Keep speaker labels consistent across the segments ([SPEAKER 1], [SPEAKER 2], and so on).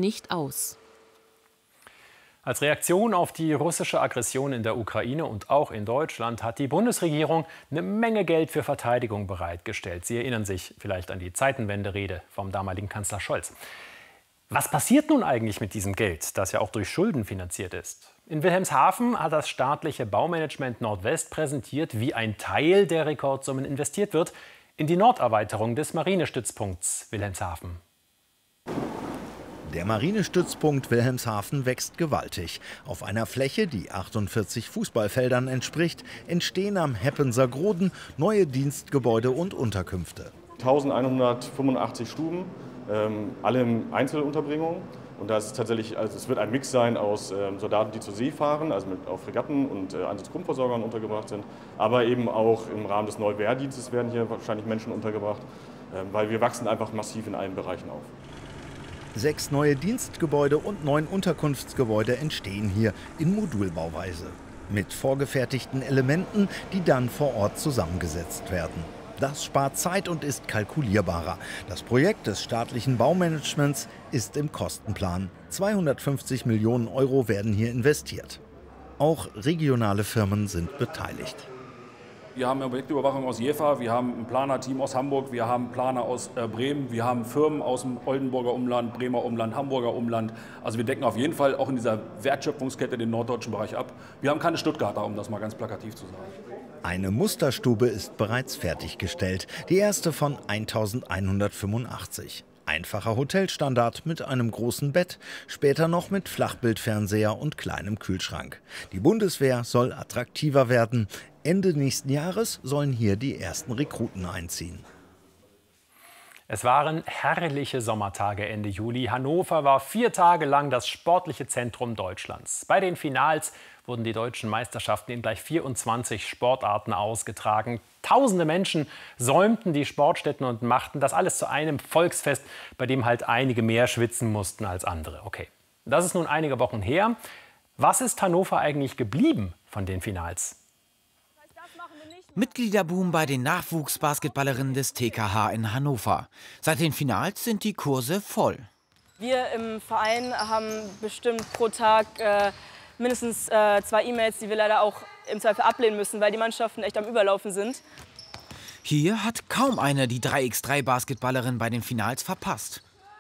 [SPEAKER 1] nicht aus.
[SPEAKER 2] Als Reaktion auf die russische Aggression in der Ukraine und auch in Deutschland hat die Bundesregierung eine Menge Geld für Verteidigung bereitgestellt. Sie erinnern sich vielleicht an die Zeitenwende-Rede vom damaligen Kanzler Scholz. Was passiert nun eigentlich mit diesem Geld, das ja auch durch Schulden finanziert ist? In Wilhelmshaven hat das staatliche Baumanagement Nordwest präsentiert, wie ein Teil der Rekordsummen investiert wird in die Norderweiterung des Marinestützpunkts Wilhelmshaven.
[SPEAKER 3] Der Marinestützpunkt Wilhelmshaven wächst gewaltig. Auf einer Fläche, die 48 Fußballfeldern entspricht, entstehen am Heppenser Groden neue Dienstgebäude und Unterkünfte.
[SPEAKER 4] 1185 Stuben, alle in Einzelunterbringung. Und das ist tatsächlich, also es wird ein Mix sein aus Soldaten, die zur See fahren, also auf Fregatten und Einsatzgrundversorgern untergebracht sind. Aber eben auch im Rahmen des Neuwehrdienstes werden hier wahrscheinlich Menschen untergebracht, weil wir wachsen einfach massiv in allen Bereichen auf.
[SPEAKER 3] 6 neue Dienstgebäude und 9 Unterkunftsgebäude entstehen hier in Modulbauweise. Mit vorgefertigten Elementen, die dann vor Ort zusammengesetzt werden. Das spart Zeit und ist kalkulierbarer. Das Projekt des staatlichen Baumanagements ist im Kostenplan. 250 Millionen Euro werden hier investiert. Auch regionale Firmen sind beteiligt.
[SPEAKER 5] Wir haben eine Objektüberwachung aus Jever, wir haben ein Planerteam aus Hamburg, wir haben Planer aus Bremen, wir haben Firmen aus dem Oldenburger Umland, Bremer Umland, Hamburger Umland. Also wir decken auf jeden Fall auch in dieser Wertschöpfungskette den norddeutschen Bereich ab. Wir haben keine Stuttgarter, um das mal ganz plakativ zu sagen.
[SPEAKER 3] Eine Musterstube ist bereits fertiggestellt, die erste von 1185. Einfacher Hotelstandard mit einem großen Bett, später noch mit Flachbildfernseher und kleinem Kühlschrank. Die Bundeswehr soll attraktiver werden. Ende nächsten Jahres sollen hier die ersten Rekruten einziehen.
[SPEAKER 2] Es waren herrliche Sommertage Ende Juli. Hannover war 4 Tage lang das sportliche Zentrum Deutschlands. Bei den Finals wurden die deutschen Meisterschaften in gleich 24 Sportarten ausgetragen. Tausende Menschen säumten die Sportstätten und machten das alles zu einem Volksfest, bei dem halt einige mehr schwitzen mussten als andere. Okay, das ist nun einige Wochen her. Was ist Hannover eigentlich geblieben von den Finals?
[SPEAKER 6] Mitgliederboom bei den Nachwuchsbasketballerinnen des TKH in Hannover. Seit den Finals sind die Kurse voll.
[SPEAKER 7] Wir im Verein haben bestimmt pro Tag mindestens 2 E-Mails, die wir leider auch im Zweifel ablehnen müssen, weil die Mannschaften echt am Überlaufen sind.
[SPEAKER 6] Hier hat kaum eine die 3x3-Basketballerin bei den Finals verpasst.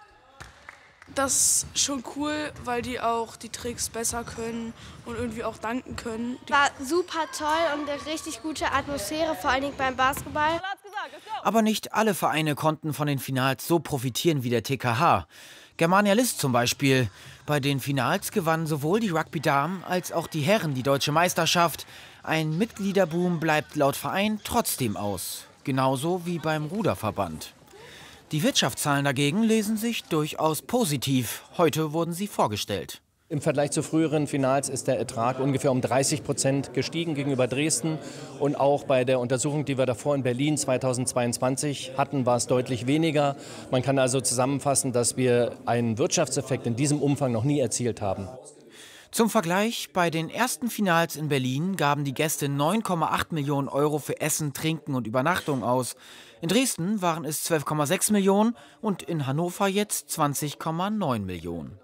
[SPEAKER 8] Das ist schon cool, weil die auch die Tricks besser können und irgendwie auch danken können.
[SPEAKER 9] War super toll und eine richtig gute Atmosphäre, vor allem beim Basketball.
[SPEAKER 6] Aber nicht alle Vereine konnten von den Finals so profitieren wie der TKH. Germania List zum Beispiel. Bei den Finals gewannen sowohl die Rugby-Damen als auch die Herren die deutsche Meisterschaft. Ein Mitgliederboom bleibt laut Verein trotzdem aus. Genauso wie beim Ruderverband. Die Wirtschaftszahlen dagegen lesen sich durchaus positiv. Heute wurden sie vorgestellt.
[SPEAKER 10] Im Vergleich zu früheren Finals ist der Ertrag ungefähr um 30% gestiegen gegenüber Dresden. Und auch bei der Untersuchung, die wir davor in Berlin 2022 hatten, war es deutlich weniger. Man kann also zusammenfassen, dass wir einen Wirtschaftseffekt in diesem Umfang noch nie erzielt haben.
[SPEAKER 6] Zum Vergleich, bei den ersten Finals in Berlin gaben die Gäste 9,8 Millionen Euro für Essen, Trinken und Übernachtung aus. In Dresden waren es 12,6 Millionen und in Hannover jetzt 20,9 Millionen.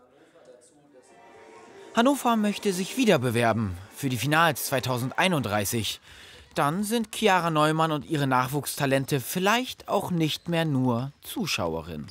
[SPEAKER 6] Hannover möchte sich wieder bewerben für die Finals 2031. Dann sind Chiara Neumann und ihre Nachwuchstalente vielleicht auch nicht mehr nur Zuschauerin.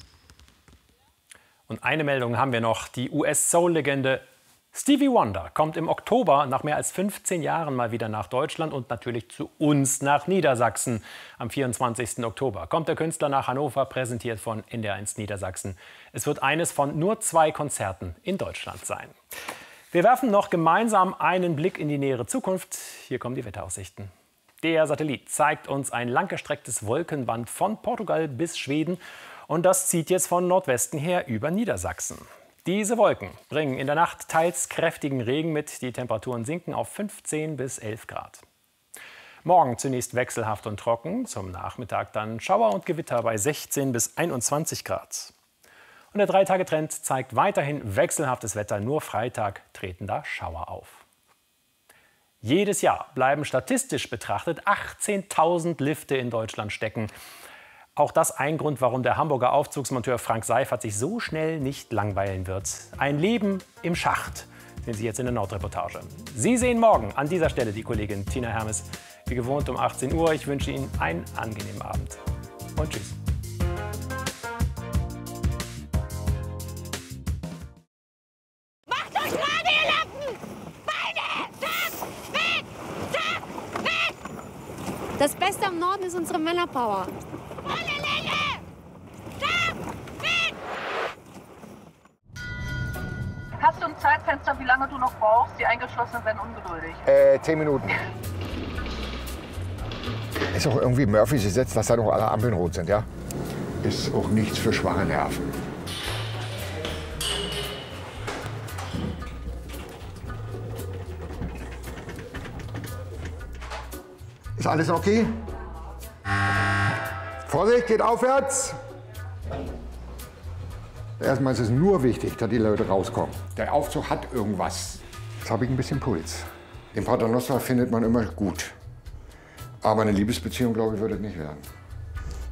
[SPEAKER 2] Und eine Meldung haben wir noch. Die US-Soul-Legende Stevie Wonder kommt im Oktober nach mehr als 15 Jahren mal wieder nach Deutschland und natürlich zu uns nach Niedersachsen. Am 24. Oktober kommt der Künstler nach Hannover, präsentiert von NDR1 Niedersachsen. Es wird eines von nur 2 Konzerten in Deutschland sein. Wir werfen noch gemeinsam einen Blick in die nähere Zukunft. Hier kommen die Wetteraussichten. Der Satellit zeigt uns ein langgestrecktes Wolkenband von Portugal bis Schweden. Und das zieht jetzt von Nordwesten her über Niedersachsen. Diese Wolken bringen in der Nacht teils kräftigen Regen mit. Die Temperaturen sinken auf 15 bis 11 Grad. Morgen zunächst wechselhaft und trocken, zum Nachmittag dann Schauer und Gewitter bei 16 bis 21 Grad. Und der 3-Tage-Trend zeigt weiterhin wechselhaftes Wetter, nur Freitag treten da Schauer auf. Jedes Jahr bleiben statistisch betrachtet 18.000 Lifte in Deutschland stecken. Auch das ein Grund, warum der Hamburger Aufzugsmonteur Frank Seifert sich so schnell nicht langweilen wird. Ein Leben im Schacht sehen Sie jetzt in der Nordreportage. Sie sehen morgen an dieser Stelle die Kollegin Tina Hermes, wie gewohnt um 18 Uhr. Ich wünsche Ihnen einen angenehmen Abend und tschüss.
[SPEAKER 1] Macht euch gerade, ihr Lappen! Beine! Zack! Weg! Zack! Weg! Das Beste am Norden ist unsere Männerpower. Volle Länge! Zack! Weg!
[SPEAKER 11] Hast du ein Zeitfenster, wie lange du noch brauchst? Die Eingeschlossenen werden ungeduldig.
[SPEAKER 12] 10 Minuten. Ist auch irgendwie Murphys Gesetz, dass da noch alle Ampeln rot sind, ja? Ist auch nichts für schwache Nerven. Ist alles okay? Vorsicht, geht aufwärts! Erstmal ist es nur wichtig, dass die Leute rauskommen. Der Aufzug hat irgendwas. Jetzt habe ich ein bisschen Puls. Den Paternoster findet man immer gut. Aber eine Liebesbeziehung, glaube ich, würde es nicht werden.